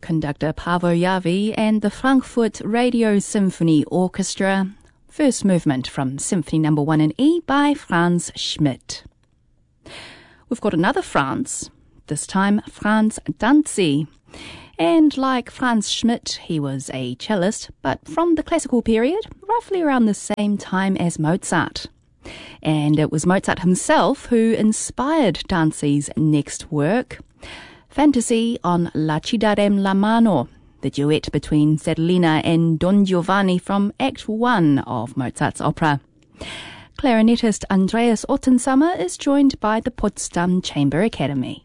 conductor Paavo Järvi and the Frankfurt Radio Symphony Orchestra. First movement from Symphony No. 1 in E by Franz Schmidt. We've got another Franz, this time Franz Danzi. And like Franz Schmidt, he was a cellist, but from the classical period, roughly around the same time as Mozart. And it was Mozart himself who inspired Danzi's next work, Fantasy on La ci darem la mano, the duet between Zerlina and Don Giovanni from Act 1 of Mozart's opera. Clarinetist Andreas Ottensammer is joined by the Potsdam Chamber Academy.